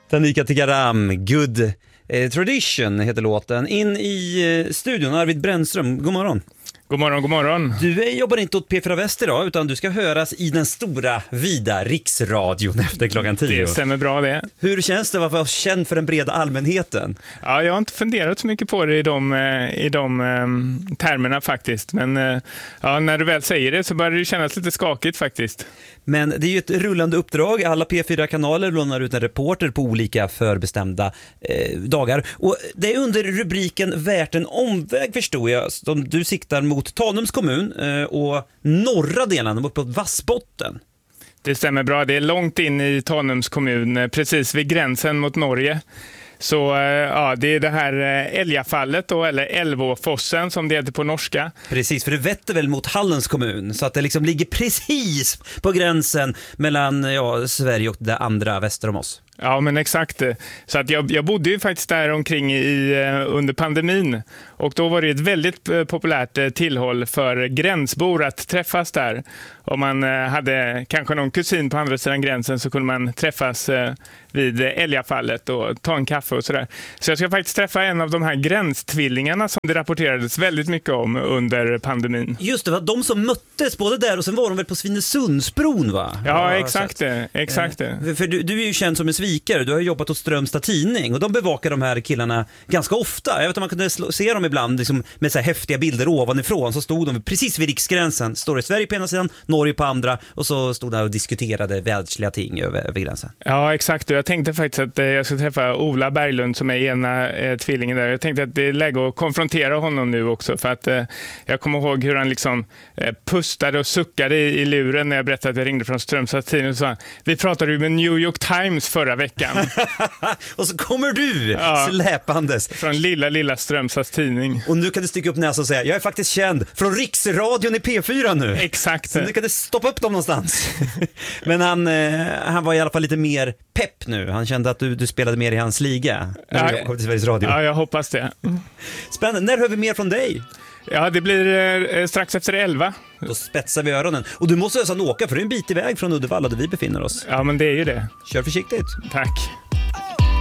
Tanika Tikaram, Good Tradition heter låten. In i studion, Arvid Brännström, god morgon. God morgon, god morgon. Du jobbar inte åt P4 Väst idag, utan du ska höras i den stora, vida riksradion efter klockan 10. Det stämmer bra det. Hur känns det att vara känd för den breda allmänheten? Ja, jag har inte funderat så mycket på det i de termerna faktiskt. Men ja, när du väl säger det så börjar det kännas lite skakigt faktiskt. Men det är ju ett rullande uppdrag. Alla P4-kanaler lånar ut en reporter på olika förbestämda dagar. Och det är under rubriken Värt en omväg, förstår jag, som du siktar mot Tanums kommun och norra delen, uppe på Vassbotten. Det stämmer bra. Det är långt in i Tanums kommun, precis vid gränsen mot Norge. Så ja, det är det här Älgafallet då, eller Älvåfossen som det heter på norska. Precis, för det vetter väl mot Hallens kommun, så att det liksom ligger precis på gränsen mellan Sverige och det andra väster om oss. Ja, men exakt. Så att jag bodde ju faktiskt där omkring under pandemin. Och då var det ett väldigt populärt tillhåll för gränsbor att träffas där. Om man hade kanske någon kusin på andra sidan gränsen så kunde man träffas vid Älgafallet och ta en kaffe och sådär. Så jag ska faktiskt träffa en av de här gränstvillingarna som det rapporterades väldigt mycket om under pandemin. Just det, var de som möttes både där och sen var de väl på Svinesundsbron, va? Ja, exakt det. Exakt det. För du är ju känd som en svikare. Du har jobbat åt Strömstad Tidning och de bevakar de här killarna ganska ofta. Jag vet att man kunde se dem ibland liksom, med så här häftiga bilder ovanifrån. Så stod de precis vid riksgränsen. Står det Sverige på ena sidan, Norge på andra, och så stod där och diskuterade världsliga ting över gränsen. Ja, exakt. Jag tänkte faktiskt att jag skulle träffa Ola Berglund som är ena tvillingen där. Jag tänkte att det är läge att konfrontera honom nu också, för att jag kommer ihåg hur han liksom pustade och suckade i luren när jag berättade att jag ringde från Strömstad Tidning och sa: vi pratade ju med New York Times förra veckan. Och så kommer du släpandes från lilla Strömstads Tidning. Och nu kan du sticka upp näsan och säga: jag är faktiskt känd från Riksradion i P4 nu. Exakt. Så nu kan du stoppa upp dem någonstans. Men han var i alla fall lite mer pepp nu. Han kände att du spelade mer i hans liga när du kom till Sveriges Radio. Ja, jag hoppas det. Spännande. När hör vi mer från dig? Ja, det blir strax efter 11. Då spetsar vi öronen. Och du måste nästan åka, för det är en bit iväg från Uddevalla där vi befinner oss. Ja, men det är ju det. Kör försiktigt. Tack.